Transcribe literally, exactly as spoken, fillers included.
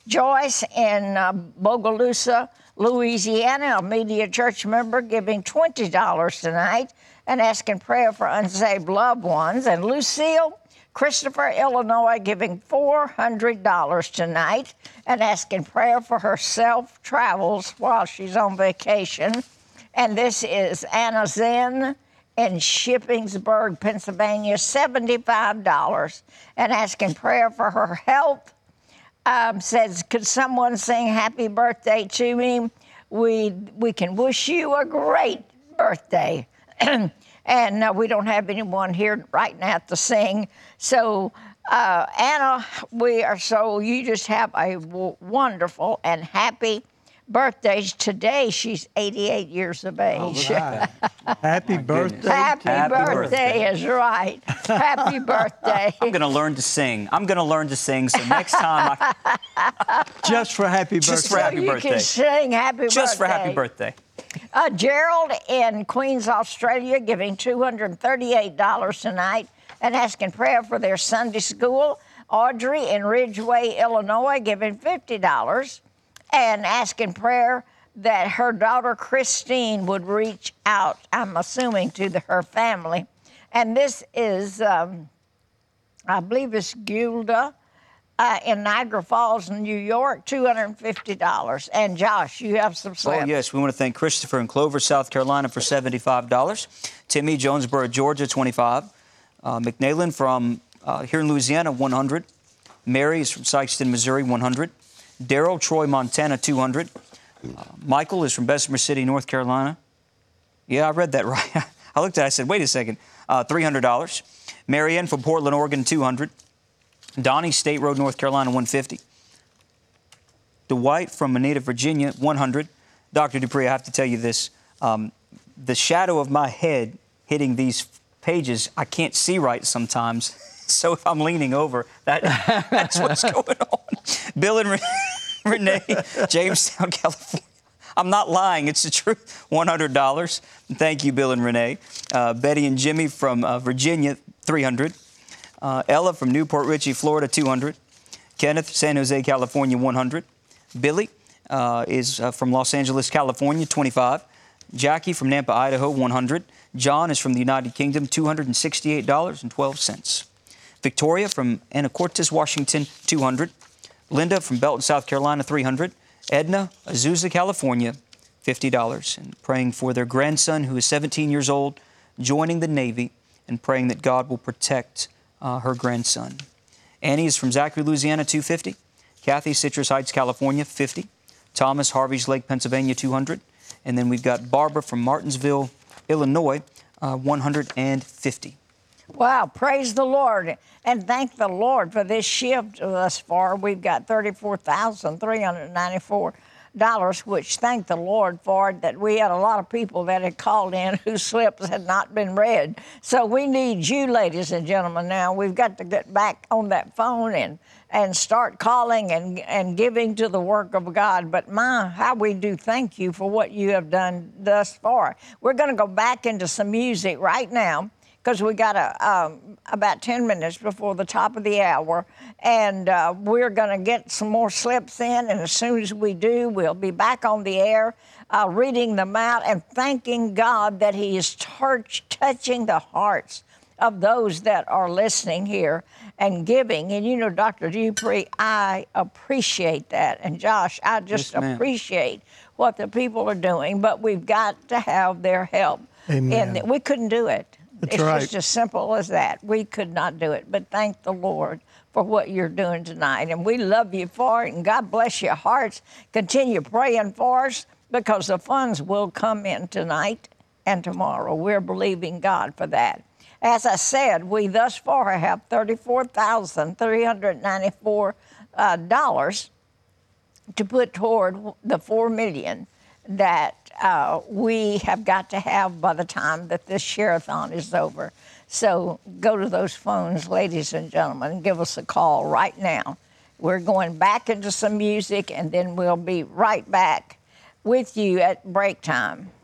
Joyce in uh, Bogalusa, Louisiana, a Media Church member, giving twenty dollars tonight and asking prayer for unsaved loved ones. And Lucille Christopher, Illinois, giving four hundred dollars tonight and asking prayer for herself travels while she's on vacation. And this is Anna Zen in Shippensburg, Pennsylvania, seventy-five dollars and asking prayer for her health. Um, says, could someone sing happy birthday to me? We, we can wish you a great birthday. And uh, we don't have anyone here right now to sing. So, uh, Anna, we are so, you just have a w- wonderful and happy birthday. Today, she's eighty-eight years of age. Oh, right. Happy birthday. Happy, Happy birthday, birthday is right. Happy birthday. I'm going to learn to sing. I'm going to learn to sing. So next time, I, Just for happy birthday. Just for happy so you birthday. can sing happy just birthday. for happy birthday. Uh, Gerald in Queens, Australia, giving two hundred thirty-eight dollars tonight and asking prayer for their Sunday school. Audrey in Ridgeway, Illinois, giving fifty dollars and asking prayer that her daughter Christine would reach out, I'm assuming, to the, her family. And this is, um, I believe it's Gilda. Uh, in Niagara Falls, New York, two hundred fifty dollars. And Josh, you have some slips. Oh, yes. We want to thank Christopher in Clover, South Carolina for seventy-five dollars. Timmy, Jonesboro, Georgia, twenty-five dollars. Uh, McNailan from uh, here in Louisiana, one hundred dollars. Mary is from Sykeston, Missouri, one hundred dollars. Daryl, Troy, Montana, two hundred dollars. Uh, Michael is from Bessemer City, North Carolina. Yeah, I read that right. I looked at it, I said, wait a second, uh, three hundred dollars. Marianne from Portland, Oregon, two hundred dollars. Donnie, State Road, North Carolina, one hundred fifty dollars. Dwight from Manita, Virginia, one hundred dollars. Doctor Dupree, I have to tell you this. Um, the shadow of my head hitting these pages, I can't see right sometimes. So if I'm leaning over, that, that's what's going on. Bill and Re- Renee, Jamestown, California. I'm not lying. It's the truth. one hundred dollars. Thank you, Bill and Renee. Uh, Betty and Jimmy from uh, Virginia, three hundred dollars. Uh, Ella from Newport Richey, Florida, two hundred dollars. Kenneth, San Jose, California, one hundred dollars. Billy uh, is uh, from Los Angeles, California, twenty-five dollars. Jackie from Nampa, Idaho, one hundred dollars. John is from the United Kingdom, two hundred sixty-eight dollars and twelve cents. Victoria from Anacortes, Washington, two hundred dollars. Linda from Belton, South Carolina, three hundred dollars. Edna, Azusa, California, fifty dollars. And praying for their grandson, who is seventeen years old, joining the Navy, and praying that God will protect Uh, her grandson. Annie is from Zachary, Louisiana, two hundred fifty dollars. Kathy, Citrus Heights, California, fifty dollars. Thomas, Harvey's Lake, Pennsylvania, two hundred dollars. And then we've got Barbara from Martinsville, Illinois, uh, one hundred fifty dollars. Wow, praise the Lord. And thank the Lord for this shift thus far. We've got thirty-four thousand three hundred ninety-four dollars, which thank the Lord for that. We had a lot of people that had called in whose slips had not been read. So we need you, ladies and gentlemen, now. We've got to get back on that phone and, and start calling and, and giving to the work of God. But my, how we do thank you for what you have done thus far. We're going to go back into some music right now, because we got a, um, about ten minutes before the top of the hour, and uh, we're going to get some more slips in, and as soon as we do, we'll be back on the air uh, reading them out and thanking God that He is touch, touching the hearts of those that are listening here and giving. And you know, Doctor Dupree, I appreciate that, and Josh, I just Yes, ma'am. appreciate what the people are doing, but we've got to have their help. Amen. And we couldn't do it. That's it's right. just as simple as that. We could not do it. But thank the Lord for what you're doing tonight. And we love you for it. And God bless your hearts. Continue praying for us, because the funds will come in tonight and tomorrow. We're believing God for that. As I said, we thus far have thirty-four thousand three hundred ninety-four dollars uh, to put toward the four million dollars that Uh, we have got to have by the time that this share-a-thon is over. So go to those phones, ladies and gentlemen, and give us a call right now. We're going back into some music, and then we'll be right back with you at break time.